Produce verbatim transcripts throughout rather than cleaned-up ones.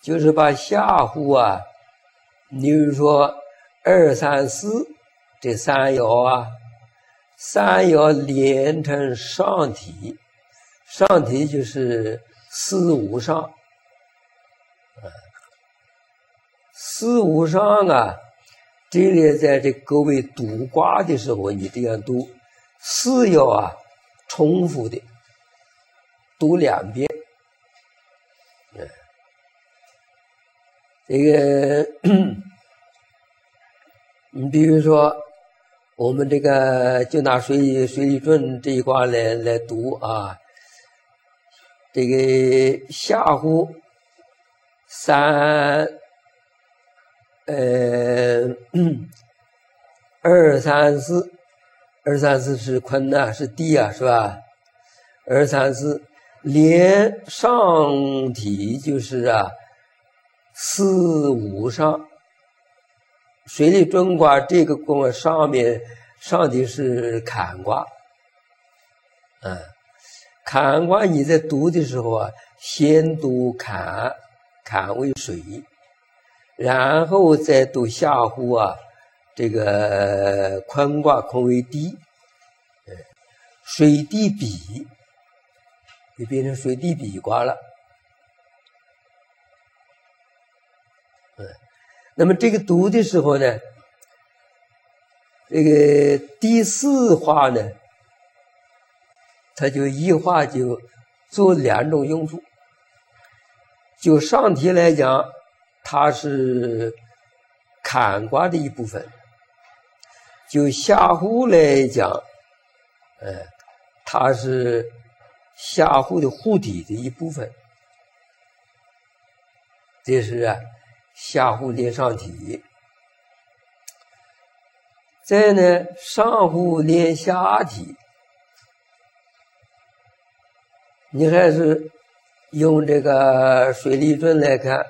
就是把下户啊，你比如说二三四这三爻啊，三爻连成上体，上体就是四无上，四无上啊，这里在这各位读卦的时候，你这样读四爻啊，重复的读两遍。嗯，这个你比如说我们这个就拿水水利准这一卦来来读啊，这个下户三呃二三四，二三四是坤呐，是地啊，是吧？二三四连上体就是啊四五上，水利准卦这个卦上面上体是坎卦，嗯，坎卦你在读的时候啊，先读坎，坎为水，然后再读下户啊，这个坤卦坤为地，水地比就变成水地比卦了。嗯，那么这个读的时候呢，这个第四画呢，它就一画就做两种用处。就上题来讲，它是坎卦的一部分；就下户来讲，呃，它是下户的户体的一部分。这是啊，下户连上体。再呢，上户连下体。你还是用这个水利准来看，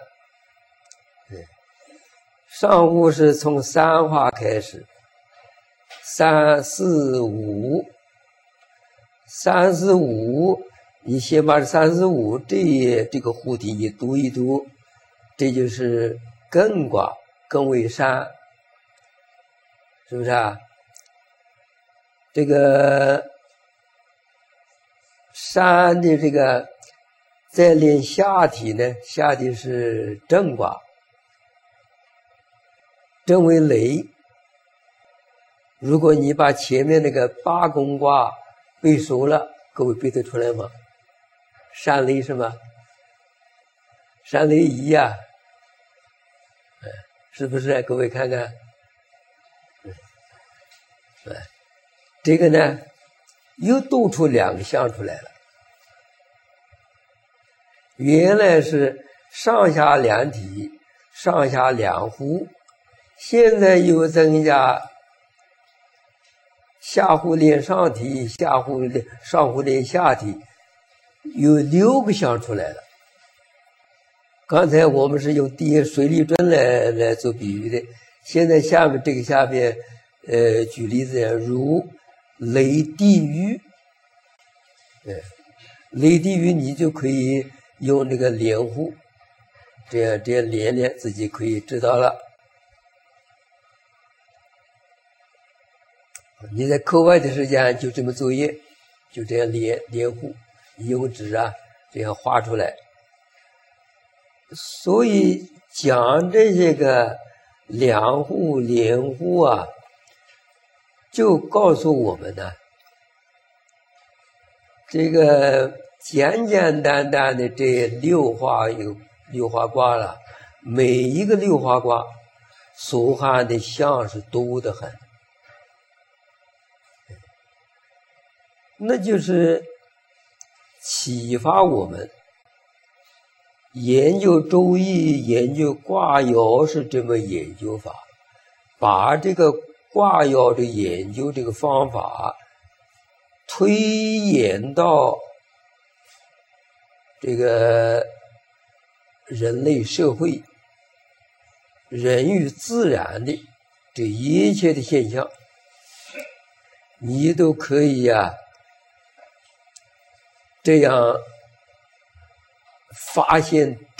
上户是从三画开始，三四五，三四五，你先把三四五这这个户体你读一读，这就是艮卦，艮为山，是不是啊？这个山的这个再连下体呢，下体是震卦，震为雷。如果你把前面那个八宫卦背熟了，各位背得出来吗？山雷是吗？山雷仪呀、啊，是不是？各位看看，这个呢又斗出两个象出来了。原来是上下两体，上下两户，现在又增加下户连上体，下户连上户连下体，有六个象出来了。刚才我们是用地水利准来来做比喻的，现在下面这个下面，呃，举例子如雷地狱，呃，雷地狱你就可以用那个连户，这样这样连连自己可以知道了。你在课外的时间就这么作业，就这样连连户，用纸啊这样画出来。所以讲这些个两户连户啊，就告诉我们呢，这个简简单单的这六画有六画卦了，每一个六画卦所含的象是多得很，那就是启发我们研究周易、研究卦爻是这么研究法，把这个卦爻的研究这个方法推演到这个人类社会、人与自然的这一切的现象，你都可以啊这样发现